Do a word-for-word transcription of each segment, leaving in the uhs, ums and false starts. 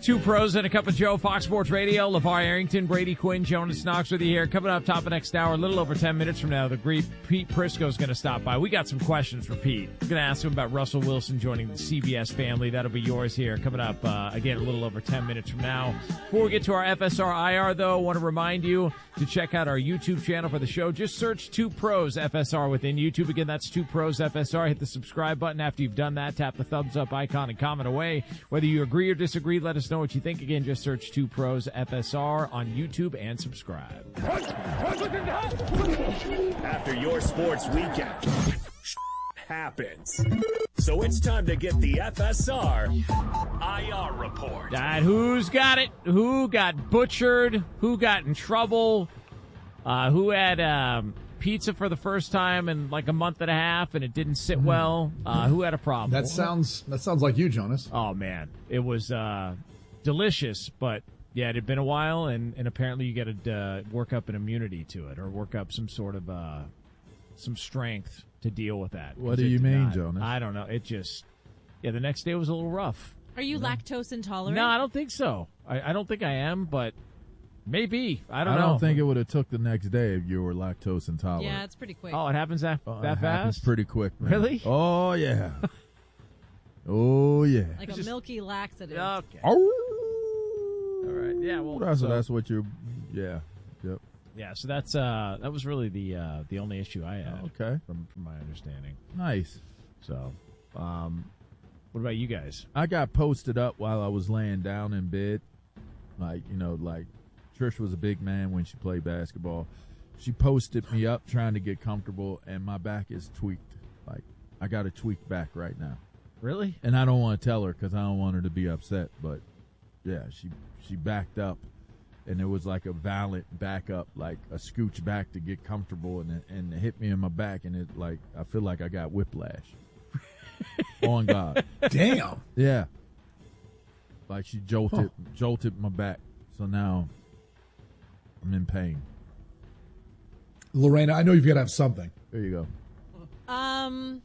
Two pros and a cup of Joe, Fox Sports Radio. LeVar Arrington, Brady Quinn, Jonas Knox with you here. Coming up top of next hour, a little over ten minutes from now, the great Pete Prisco is going to stop by. We got some questions for Pete. We're going to ask him about Russell Wilson joining the C B S family. That'll be yours here. Coming up, uh, again, a little over ten minutes from now. Before we get to our F S R I R, though, I want to remind you to check out our YouTube channel for the show. Just search Two Pros F S R within YouTube. Again, that's Two Pros F S R. Hit the subscribe button. After you've done that, tap the thumbs up icon and comment away. Whether you agree or disagree, let us know what you think. Again, just search Two Pros F S R on YouTube and subscribe. After your sports weekend happens. So it's time to get the F S R I R report. Right, who's got it? Who got butchered? Who got in trouble? Uh, who had um, pizza for the first time in like a month and a half and it didn't sit well? Uh, who had a problem? That sounds that sounds like you, Jonas. Oh, man. It was uh, delicious, but yeah, it had been a while, and, and apparently you got to uh, work up an immunity to it or work up some sort of uh, some strength to deal with that. What do you mean, not, Jonas? I don't know. It just, yeah, the next day was a little rough. Are you yeah. lactose intolerant? No, I don't think so. I, I don't think I am, but maybe. I don't I know. I don't think it would have took the next day if you were lactose intolerant. Yeah, it's pretty quick. Oh, it happens that, oh, that it fast? Happens pretty quick, man. Really? Oh, yeah. oh, yeah. Like it's a just, milky laxative. Okay. Oh. All right. Yeah, well, that's, so, that's what you're, yeah. Yep. Yeah, so that's uh, that was really the uh, the only issue I had. Oh, okay. From from my understanding. Nice. So, um, what about you guys? I got posted up while I was laying down in bed. Like, you know, like Trish was a big man when she played basketball. She posted me up trying to get comfortable, and my back is tweaked. Like, I got a tweaked back right now. Really? And I don't want to tell her because I don't want her to be upset. But, yeah, she she backed up. And it was like a violent back up, like a scooch back to get comfortable, and it, and it hit me in my back, and it like I feel like I got whiplash. On God, damn, yeah, like she jolted huh. jolted my back, so now I'm in pain. Lorena, I know you've got to have something. There you go. Um.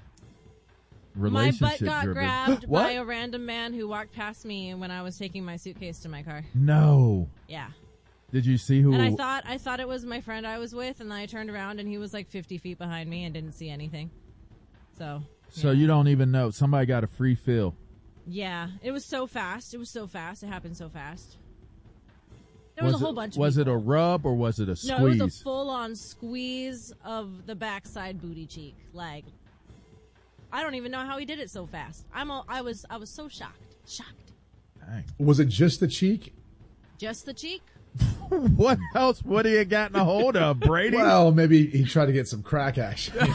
My butt got driven. grabbed What? by a random man who walked past me when I was taking my suitcase to my car. No. Yeah. Did you see who? And I thought I thought it was my friend I was with, and then I turned around and he was like fifty feet behind me and didn't see anything. So. So yeah. you don't even know. Somebody got a free fill. Yeah, it was so fast. It was so fast. It happened so fast. There was, was a whole it, bunch of Was people. it a rub or was it a squeeze? No, it was a full-on squeeze of the backside booty cheek. Like, I don't even know how he did it so fast. I'm all, I was I was so shocked. Shocked. Dang. Was it just the cheek? Just the cheek? What else would he have gotten a hold of, Brady? Well, maybe he tried to get some crack action. Golly.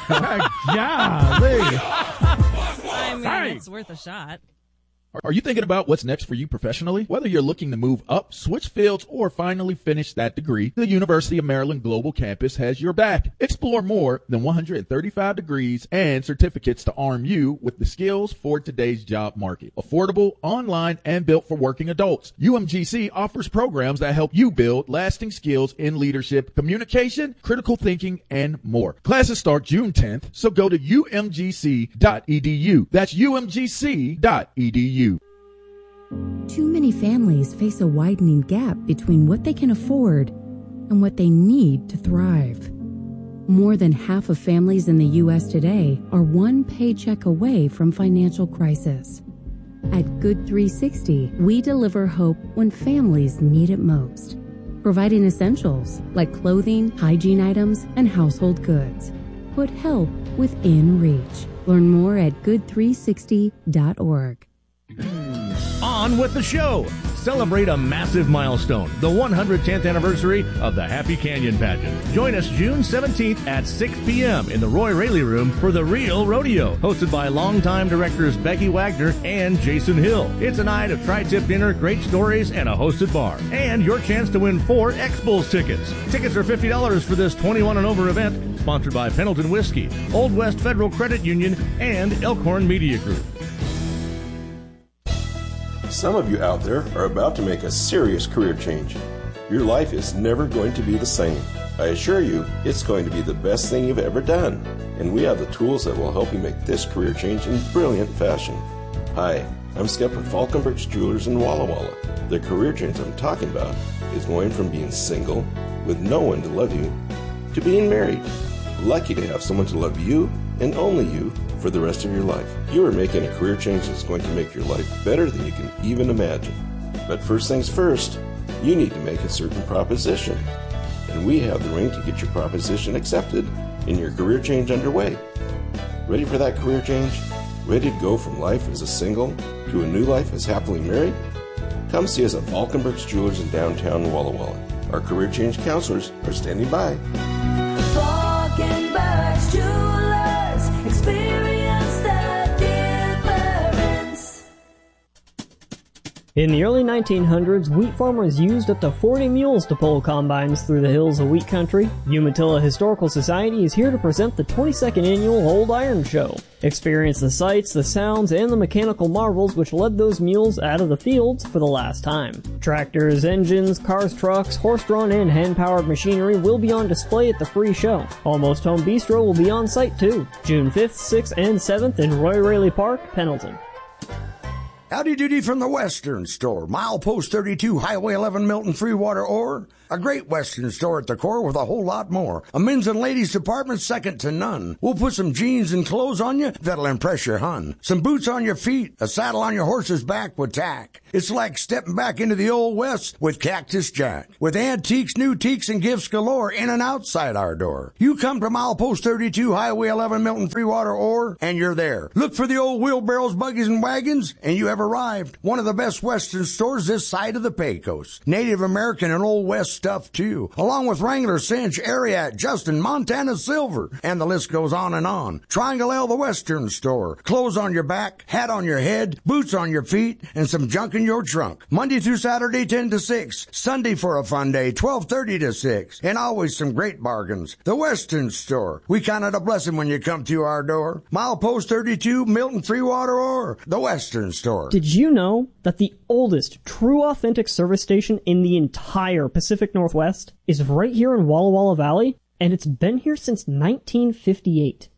I mean, Hey. it's worth a shot. Are you thinking about what's next for you professionally? Whether you're looking to move up, switch fields, or finally finish that degree, the University of Maryland Global Campus has your back. Explore more than one hundred thirty-five degrees and certificates to arm you with the skills for today's job market. Affordable, online, and built for working adults. U M G C offers programs that help you build lasting skills in leadership, communication, critical thinking, and more. Classes start June tenth, so go to U M G C dot E D U. That's U M G C dot E D U. Too many families face a widening gap between what they can afford and what they need to thrive. More than half of families in the U S today are one paycheck away from financial crisis. At Good three sixty, we deliver hope when families need it most, providing essentials like clothing, hygiene items, and household goods. Put help within reach. Learn more at good three sixty dot org. On with the show. Celebrate a massive milestone, the one hundred tenth anniversary of the Happy Canyon Pageant. Join us June seventeenth at six p.m. in the Roy Raley Room for The Real Rodeo, hosted by longtime directors Becky Wagner and Jason Hill. It's a night of tri-tip dinner, great stories, and a hosted bar. And your chance to win four X-Bulls tickets. Tickets are fifty dollars for this twenty-one and over event, sponsored by Pendleton Whiskey, Old West Federal Credit Union, and Elkhorn Media Group. Some of you out there are about to make a serious career change. Your life is never going to be the same. I assure you, it's going to be the best thing you've ever done. And we have the tools that will help you make this career change in brilliant fashion. Hi, I'm Skip with Falkenberg's Jewelers in Walla Walla. The career change I'm talking about is going from being single with no one to love you to being married. Lucky to have someone to love you and only you for the rest of your life. You are making a career change that's going to make your life better than you can even imagine. But first things first, you need to make a certain proposition. And we have the ring to get your proposition accepted and your career change underway. Ready for that career change? Ready to go from life as a single to a new life as happily married? Come see us at Falkenberg's Jewelers in downtown Walla Walla. Our career change counselors are standing by. Falkenberg's Jewelers, experience the difference. In the early nineteen hundreds, wheat farmers used up to forty mules to pull combines through the hills of wheat country. Umatilla Historical Society is here to present the twenty-second annual Old Iron Show. Experience the sights, the sounds, and the mechanical marvels which led those mules out of the fields for the last time. Tractors, engines, cars, trucks, horse-drawn and hand-powered machinery will be on display at the free show. Almost Home Bistro will be on site too. June fifth, sixth, and seventh in Roy Raley Park, Pendleton. Howdy doody from the Western Store. Milepost thirty-two, Highway eleven, Milton, Freewater, or a great Western store at the core with a whole lot more. A men's and ladies department second to none. We'll put some jeans and clothes on you that'll impress your hun. Some boots on your feet, a saddle on your horse's back with tack. It's like stepping back into the Old West with Cactus Jack. With antiques, new teaks, and gifts galore in and outside our door. You come to Milepost thirty-two, Highway eleven, Milton, Freewater, or, and you're there. Look for the old wheelbarrows, buggies, and wagons, and you have arrived. One of the best Western stores this side of the Pecos. Native American and Old West stuff, too. Along with Wrangler, Cinch, Ariat, Justin, Montana Silver, and the list goes on and on. Triangle L, the Western Store. Clothes on your back, hat on your head, boots on your feet, and some junk in your trunk. Monday through Saturday, ten to six. Sunday for a fun day, twelve thirty to six. And always some great bargains. The Western Store. We count it a blessing when you come to our door. Milepost thirty-two, Milton, Freewater, or the Western Store. Did you know that the oldest true authentic service station in the entire Pacific Northwest is right here in Walla Walla Valley? And it's been here since nineteen fifty-eight.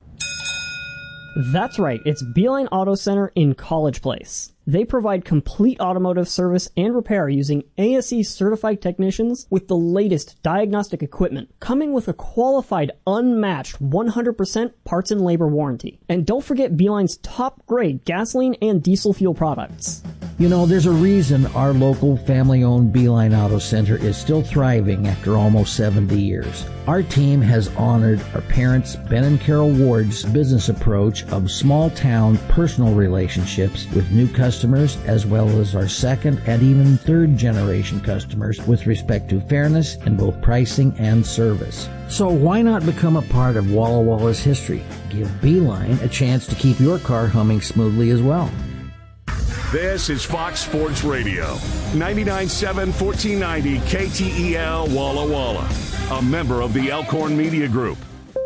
That's right, it's Beeline Auto Center in College Place. They provide complete automotive service and repair using A S E certified technicians with the latest diagnostic equipment, coming with a qualified, unmatched one hundred percent parts and labor warranty. And don't forget Beeline's top grade gasoline and diesel fuel products. You know, there's a reason our local family-owned Beeline Auto Center is still thriving after almost seventy years. Our team has honored our parents, Ben and Carol Ward's business approach of small-town personal relationships with new customers, as well as our second and even third-generation customers with respect to fairness in both pricing and service. So why not become a part of Walla Walla's history? Give Beeline a chance to keep your car humming smoothly as well. This is Fox Sports Radio, ninety-nine point seven, fourteen ninety K T E L Walla Walla, a member of the Elkhorn Media Group.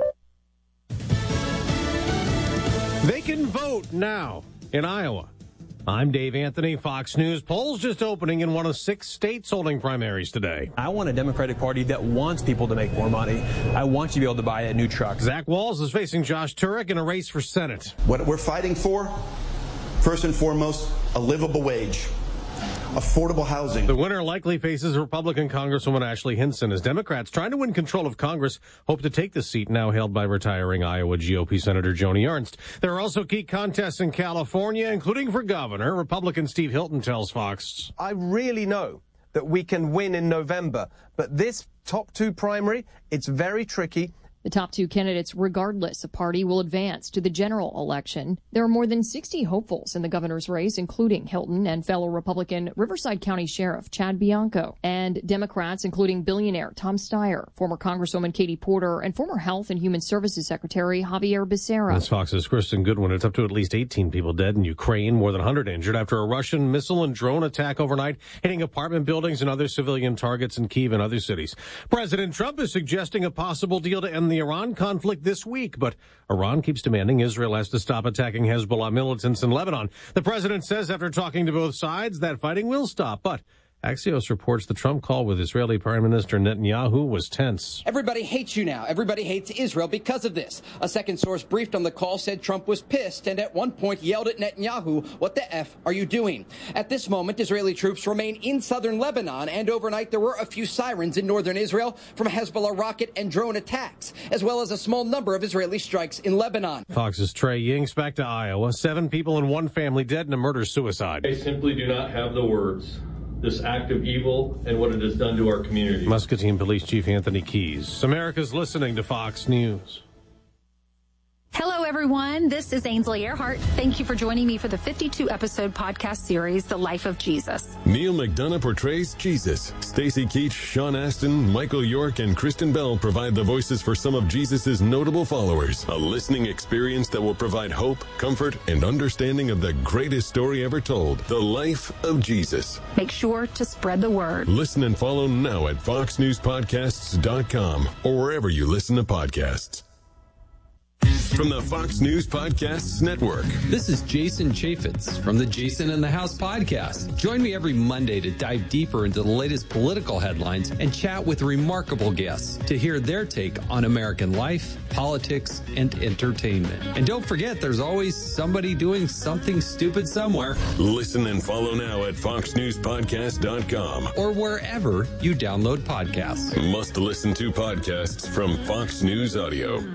They can vote now in Iowa. I'm Dave Anthony, Fox News. Polls just opening in one of six states holding primaries today. I want a Democratic Party that wants people to make more money. I want you to be able to buy a new truck. Zach Walz is facing Josh Turek in a race for Senate. What we're fighting for, first and foremost, a livable wage, affordable housing. The winner likely faces Republican Congresswoman Ashley Hinson as Democrats trying to win control of Congress hope to take the seat now held by retiring Iowa G O P Senator Joni Ernst. There are also key contests in California, including for governor. Republican Steve Hilton tells Fox. I really know that we can win in November, but this top two primary, it's very tricky. The top two candidates, regardless of party, will advance to the general election. There are more than sixty hopefuls in the governor's race, including Hilton and fellow Republican Riverside County Sheriff Chad Bianco, and Democrats, including billionaire Tom Steyer, former Congresswoman Katie Porter, and former Health and Human Services Secretary Javier Becerra. That's Fox's Kristen Goodwin. It's up to at least eighteen people dead in Ukraine, more than one hundred injured after a Russian missile and drone attack overnight, hitting apartment buildings and other civilian targets in Kyiv and other cities. President Trump is suggesting a possible deal to end the Iran conflict this week, but Iran keeps demanding Israel has to stop attacking Hezbollah militants in Lebanon. The president says after talking to both sides that fighting will stop, but Axios reports the Trump call with Israeli Prime Minister Netanyahu was tense. Everybody hates you now. Everybody hates Israel because of this. A second source briefed on the call said Trump was pissed and at one point yelled at Netanyahu, "What the F are you doing?" At this moment, Israeli troops remain in southern Lebanon, and overnight there were a few sirens in northern Israel from Hezbollah rocket and drone attacks, as well as a small number of Israeli strikes in Lebanon. Fox's Trey Yingst back to Iowa. Seven people and one family dead in a murder-suicide. They simply do not have the words. This act of evil and what it has done to our community. Muscatine Police Chief Anthony Keys. America's listening to Fox News. Hello, everyone. This is Ainsley Earhart. Thank you for joining me for the fifty-two episode podcast series, The Life of Jesus. Neil McDonough portrays Jesus. Stacey Keach, Sean Astin, Michael York, and Kristen Bell provide the voices for some of Jesus' notable followers. A listening experience that will provide hope, comfort, and understanding of the greatest story ever told, The Life of Jesus. Make sure to spread the word. Listen and follow now at fox news podcasts dot com or wherever you listen to podcasts. From the Fox News Podcasts Network. This is Jason Chaffetz from the Jason in the House podcast. Join me every Monday to dive deeper into the latest political headlines and chat with remarkable guests to hear their take on American life, politics, and entertainment. And don't forget, there's always somebody doing something stupid somewhere. Listen and follow now at fox news podcast dot com or wherever you download podcasts. Must listen to podcasts from Fox News Audio.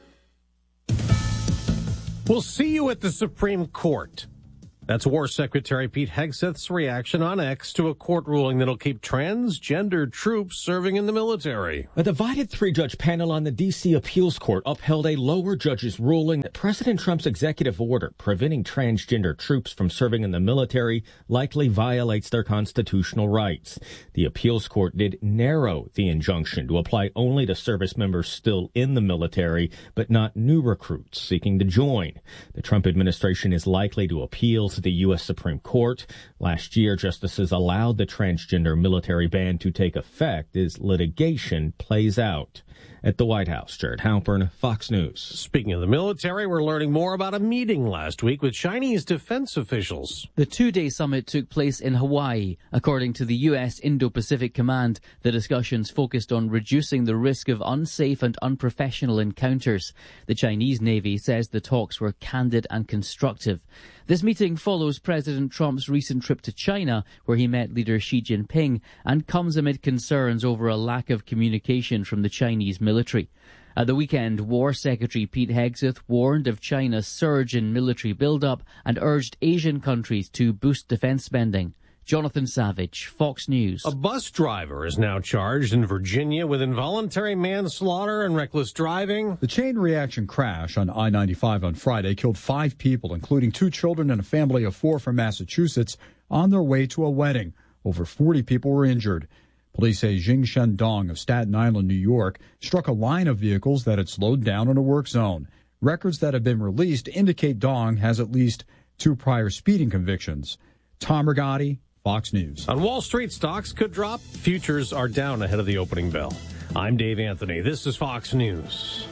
We'll see you at the Supreme Court. That's War Secretary Pete Hegseth's reaction on X to a court ruling that'll keep transgender troops serving in the military. A divided three-judge panel on the D C Appeals Court upheld a lower judge's ruling that President Trump's executive order preventing transgender troops from serving in the military likely violates their constitutional rights. The appeals court did narrow the injunction to apply only to service members still in the military, but not new recruits seeking to join. The Trump administration is likely to appeal to the U S Supreme Court. Last year, justices allowed the transgender military ban to take effect as litigation plays out. At the White House, Jared Halpern, Fox News. Speaking of the military, we're learning more about a meeting last week with Chinese defense officials. The two-day summit took place in Hawaii. According to the U S Indo-Pacific Command, the discussions focused on reducing the risk of unsafe and unprofessional encounters. The Chinese Navy says the talks were candid and constructive. This meeting follows President Trump's recent trip to China, where he met leader Xi Jinping, and comes amid concerns over a lack of communication from the Chinese military. At the weekend, War Secretary Pete Hegseth warned of China's surge in military buildup and urged Asian countries to boost defense spending. Jonathan Savage, Fox News. A bus driver is now charged in Virginia with involuntary manslaughter and reckless driving. The chain reaction crash on I ninety-five on Friday killed five people, including two children and a family of four from Massachusetts, on their way to a wedding. Over forty people were injured. Police say Jing Shendong of Staten Island, New York, struck a line of vehicles that had slowed down in a work zone. Records that have been released indicate Dong has at least two prior speeding convictions. Tom Rigotti, Fox News. On Wall Street, stocks could drop. Futures are down ahead of the opening bell. I'm Dave Anthony. This is Fox News.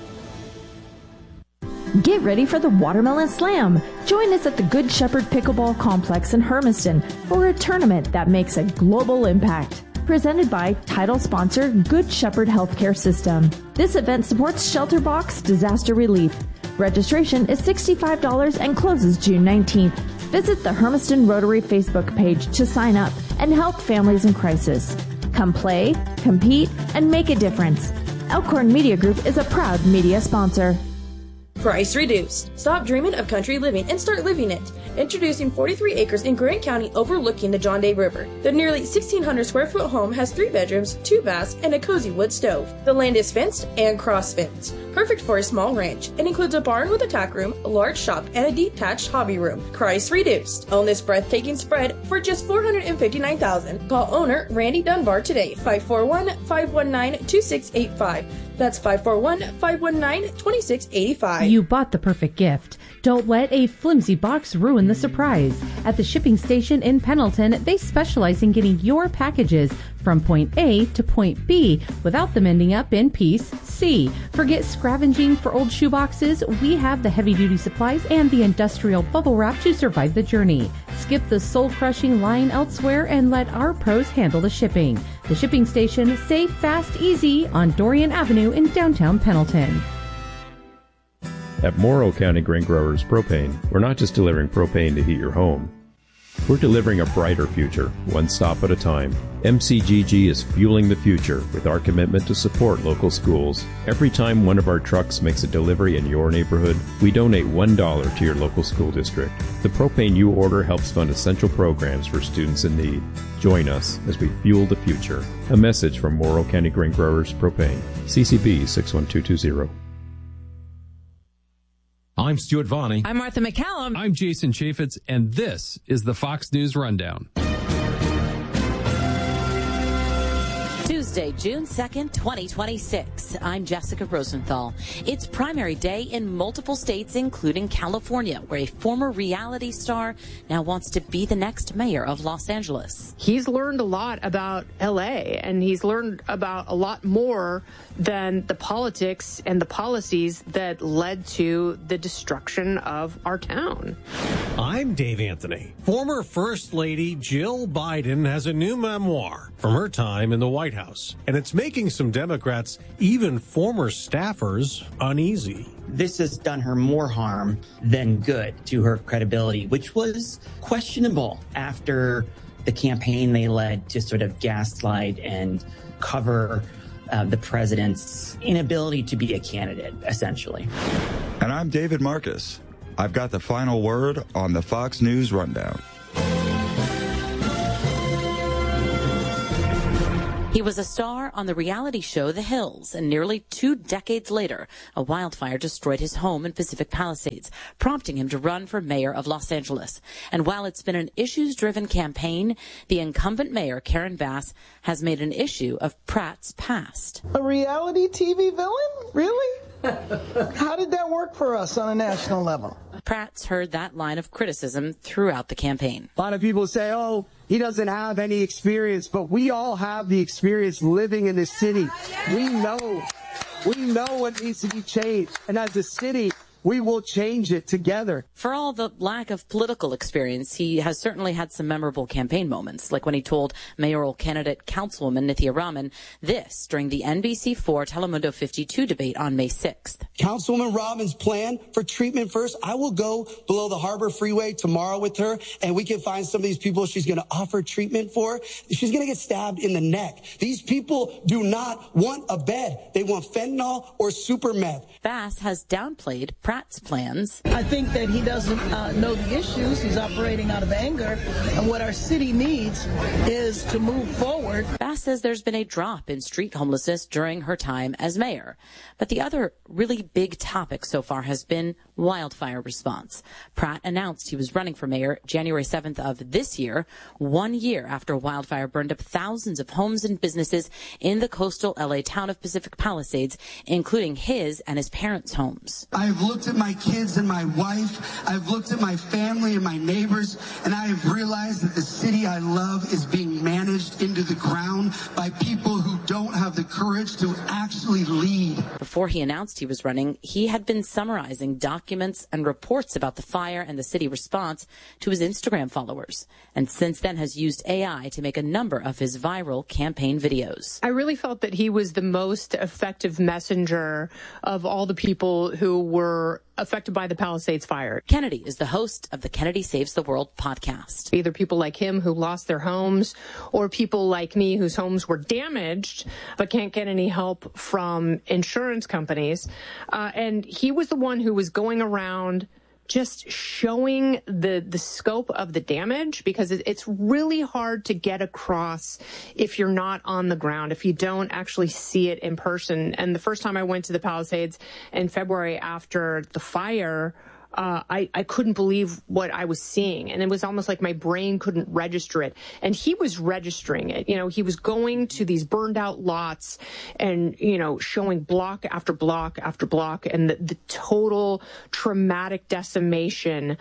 Get ready for the Watermelon Slam. Join us at the Good Shepherd Pickleball Complex in Hermiston for a tournament that makes a global impact. Presented by title sponsor Good Shepherd Healthcare System. This event supports Shelter Box Disaster Relief. Registration is sixty-five dollars and closes June nineteenth. Visit the Hermiston Rotary Facebook page to sign up and help families in crisis. Come play, compete, and make a difference. Elkhorn Media Group is a proud media sponsor. Price reduced. Stop dreaming of country living and start living it. Introducing forty-three acres in Grant County overlooking the John Day River. The nearly sixteen hundred square foot home has three bedrooms, two baths, and a cozy wood stove. The land is fenced and cross-fenced. Perfect for a small ranch. It includes a barn with a tack room, a large shop, and a detached hobby room. Price reduced. Own this breathtaking spread for just four hundred fifty-nine thousand dollars. Call owner Randy Dunbar today, five four one, five one nine, two six eight five. That's five four one, five one nine, two six eight five. You bought the perfect gift. Don't let a flimsy box ruin the surprise. At the shipping station in Pendleton, they specialize in getting your packages from point A to point B without them ending up in piece C. Forget scavenging for old shoeboxes. We have the heavy-duty supplies and the industrial bubble wrap to survive the journey. Skip the soul-crushing line elsewhere and let our pros handle the shipping. The shipping station, safe, fast, easy on Dorian Avenue in downtown Pendleton. At Morrow County Grain Growers Propane, we're not just delivering propane to heat your home. We're delivering a brighter future, one stop at a time. M C G G is fueling the future with our commitment to support local schools. Every time one of our trucks makes a delivery in your neighborhood, we donate one dollar to your local school district. The propane you order helps fund essential programs for students in need. Join us as we fuel the future. A message from Morrow County Grain Growers Propane. C C B six one two two zero. I'm Stuart Vonnie. I'm Martha McCallum. I'm Jason Chaffetz, and this is the Fox News Rundown. Tuesday, June second, twenty twenty-six. I'm Jessica Rosenthal. It's primary day in multiple states, including California, where a former reality star now wants to be the next mayor of Los Angeles. He's learned a lot about L A, and he's learned about a lot more than the politics and the policies that led to the destruction of our town. I'm Dave Anthony. Former First Lady Jill Biden has a new memoir from her time in the White House, and it's making some Democrats, even former staffers, uneasy. This has done her more harm than good to her credibility, which was questionable after the campaign they led to sort of gaslight and cover uh, the president's inability to be a candidate, essentially. And I'm David Marcus. I've got the final word on the Fox News Rundown. He was a star on the reality show The Hills, and nearly two decades later, a wildfire destroyed his home in Pacific Palisades, prompting him to run for mayor of Los Angeles. And while it's been an issues-driven campaign, the incumbent mayor, Karen Bass, has made an issue of Pratt's past. A reality T V villain? Really? How did that work for us on a national level? Pratt's heard that line of criticism throughout the campaign. A lot of people say, oh, he doesn't have any experience, but we all have the experience living in this city. We know, we know what needs to be changed. And as a city, we will change it together. For all the lack of political experience, he has certainly had some memorable campaign moments, like when he told mayoral candidate Councilwoman Nithya Raman this during the N B C four Telemundo fifty-two debate on May sixth. Councilwoman Raman's plan for treatment first, I will go below the Harbor Freeway tomorrow with her, and we can find some of these people she's going to offer treatment for. She's going to get stabbed in the neck. These people do not want a bed. They want fentanyl or super meth. Bass has downplayed Pratt's plans. I think that he doesn't uh, know the issues. He's operating out of anger. And what our city needs is to move forward. Bass says there's been a drop in street homelessness during her time as mayor. But the other really big topic so far has been wildfire response. Pratt announced he was running for mayor January seventh of this year, one year after a wildfire burned up thousands of homes and businesses in the coastal L A town of Pacific Palisades, including his and his parents' homes. I've looked at my kids and my wife. I've looked at my family and my neighbors, and I have realized that the city I love is being managed into the ground by people who don't have the courage to actually lead. Before he announced he was running, he had been summarizing documents and reports about the fire and the city response to his Instagram followers, and since then has used A I to make a number of his viral campaign videos. I really felt that he was the most effective messenger of all the people who were affected by the Palisades fire. Kennedy is the host of the Kennedy Saves the World podcast. Either people like him who lost their homes or people like me whose homes were damaged but can't get any help from insurance companies. Uh, and he was the one who was going around just showing the the scope of the damage, because it, it's really hard to get across if you're not on the ground, if you don't actually see it in person. And the first time I went to the Palisades in February after the fire, uh, I, I couldn't believe what I was seeing. And it was almost like my brain couldn't register it. And he was registering it. You know, he was going to these burned out lots and, you know, showing block after block after block and the, the total traumatic decimation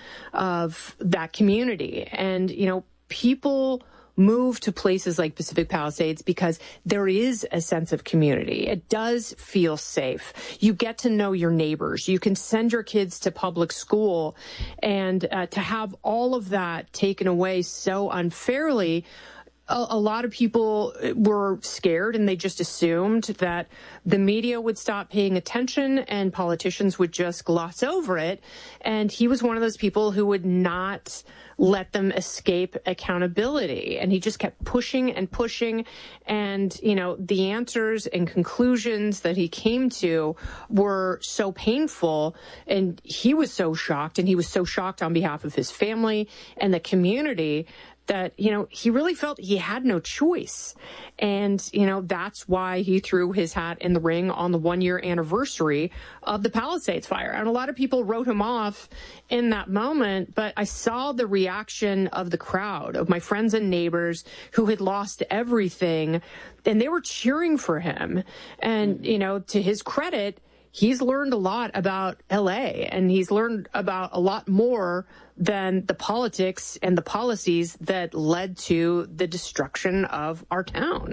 of that community. And, you know, people move to places like Pacific Palisades because there is a sense of community. It does feel safe. You get to know your neighbors. You can send your kids to public school, and uh, to have all of that taken away so unfairly, a, a lot of people were scared, and they just assumed that the media would stop paying attention and politicians would just gloss over it. And he was one of those people who would not let them escape accountability. And he just kept pushing and pushing. And, you know, the answers and conclusions that he came to were so painful. And he was so shocked, and he was so shocked on behalf of his family and the community that, you know, he really felt he had no choice. And, you know, that's why he threw his hat in the ring on the one year anniversary of the Palisades fire. And a lot of people wrote him off in that moment, but I saw the reaction of the crowd, of my friends and neighbors who had lost everything, and they were cheering for him. And, you know, to his credit, he's learned a lot about L A, and he's learned about a lot more than the politics and the policies that led to the destruction of our town.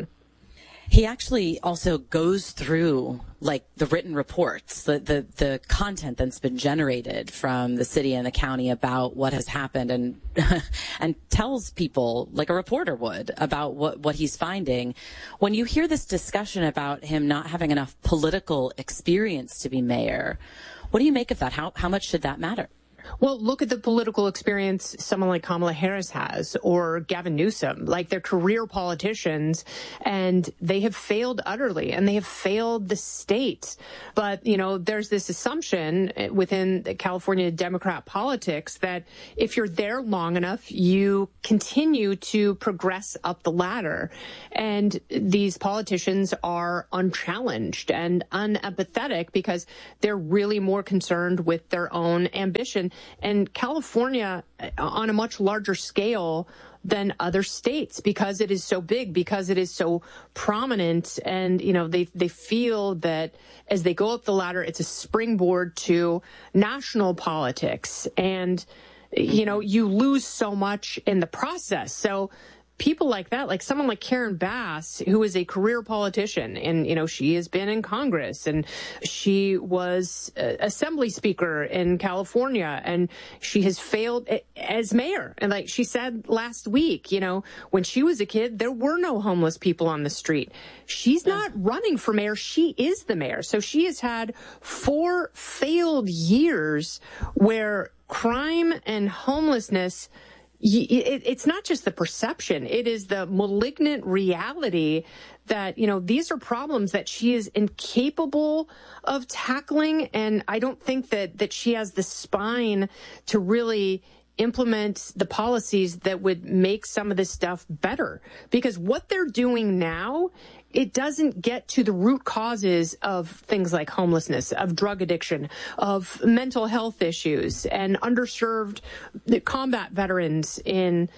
He actually also goes through like the written reports, the, the, the content that's been generated from the city and the county about what has happened, and and tells people like a reporter would about what, what he's finding. When you hear this discussion about him not having enough political experience to be mayor, what do you make of that? How how much should that matter? Well, look at the political experience someone like Kamala Harris has, or Gavin Newsom. Like, they're career politicians, and they have failed utterly, and they have failed the state. But, you know, there's this assumption within the California Democrat politics that if you're there long enough, you continue to progress up the ladder. And these politicians are unchallenged and unempathetic because they're really more concerned with their own ambition. And California, on a much larger scale than other states, because it is so big, because it is so prominent, and, you know, they, they feel that as they go up the ladder, it's a springboard to national politics. And, you know, you lose so much in the process. So people like that, like someone like Karen Bass, who is a career politician, and, you know, she has been in Congress, and she was uh, assembly speaker in California, and she has failed as mayor. And like she said last week, you know, when she was a kid, there were no homeless people on the street. She's not running for mayor. She is the mayor. So she has had four failed years where crime and homelessness, it's not just the perception, it is the malignant reality that, you know, these are problems that she is incapable of tackling. And I don't think that, that she has the spine to really implement the policies that would make some of this stuff better. Because what they're doing now, it doesn't get to the root causes of things like homelessness, of drug addiction, of mental health issues, and underserved combat veterans in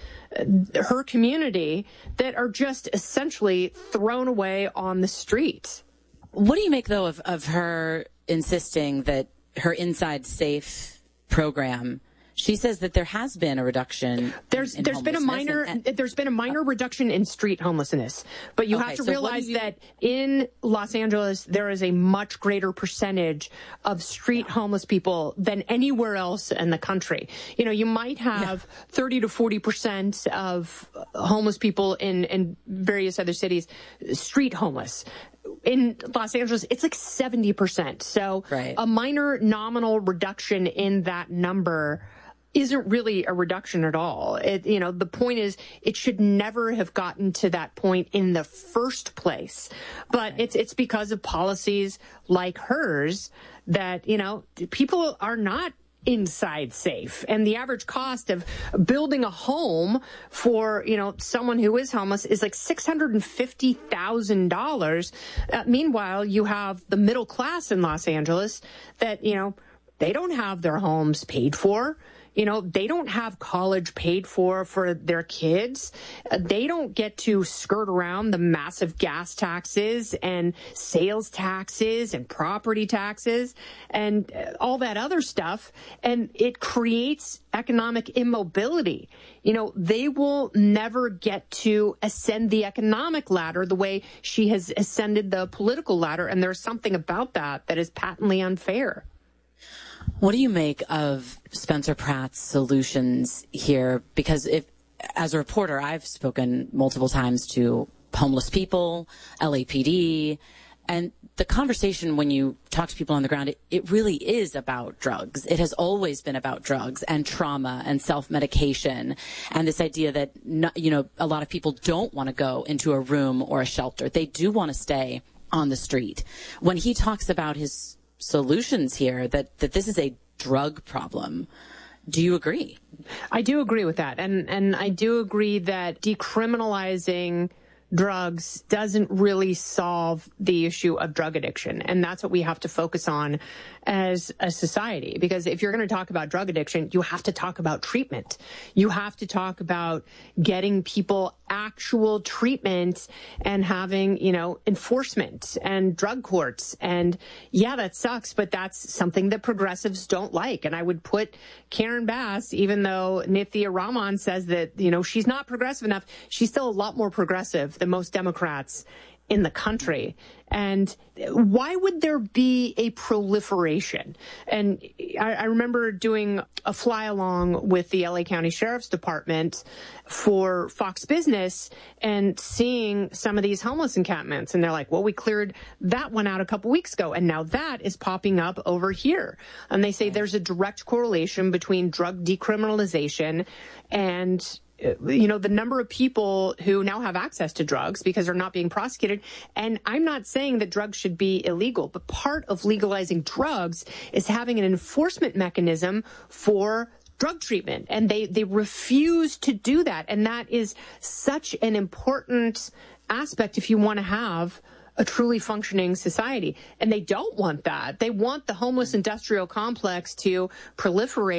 her community that are just essentially thrown away on the street. What do you make, though, of, of her insisting that her Inside Safe program, she says that there has been a reduction. There's in there's been a minor and, and, there's been a minor reduction in street homelessness, but you okay, have to so realize you, that in Los Angeles there is a much greater percentage of street homeless people than anywhere else in the country. You know, you might have yeah. thirty to forty percent of homeless people in in various other cities street homeless. In Los Angeles, it's like seventy percent. So right. a minor nominal reduction in that number isn't really a reduction at all. It, you know, the point is it should never have gotten to that point in the first place. But okay. it's it's because of policies like hers that, you know, people are not inside safe. And the average cost of building a home for, you know, someone who is homeless is like six hundred fifty thousand dollars. Uh, meanwhile, you have the middle class in Los Angeles that, you know, They don't have their homes paid for. You know, they don't have college paid for for their kids. Uh, they don't get to skirt around the massive gas taxes and sales taxes and property taxes and uh, all that other stuff. And it creates economic immobility. You know, they will never get to ascend the economic ladder the way she has ascended the political ladder. And there's something about that that is patently unfair. What do you make of Spencer Pratt's solutions here? Because if, as a reporter, I've spoken multiple times to homeless people, L A P D, and the conversation when you talk to people on the ground, it, it really is about drugs. It has always been about drugs and trauma and self-medication and this idea that, not, you know, a lot of people don't want to go into a room or a shelter. They do want to stay on the street. When he talks about his solutions here, that, that this is a drug problem, do you agree? I do agree with that. And, and I do agree that decriminalizing drugs doesn't really solve the issue of drug addiction. And that's what we have to focus on as a society. Because if you're going to talk about drug addiction, you have to talk about treatment. You have to talk about getting people actual treatment and having, you know, enforcement and drug courts. And yeah, that sucks, but that's something that progressives don't like. And I would put Karen Bass, even though Nithya Raman says that, you know, she's not progressive enough, she's still a lot more progressive than most Democrats in the country. And why would there be a proliferation? And I, I remember doing a fly along with the L A County Sheriff's Department for Fox Business and seeing some of these homeless encampments. And they're like, well, we cleared that one out a couple weeks ago, and now that is popping up over here. And they say there's a direct correlation between drug decriminalization and, you know, the number of people who now have access to drugs because they're not being prosecuted. And I'm not saying that drugs should be illegal, but part of legalizing drugs is having an enforcement mechanism for drug treatment. And they, they refuse to do that. And that is such an important aspect if you want to have a truly functioning society. And they don't want that. They want the homeless industrial complex to proliferate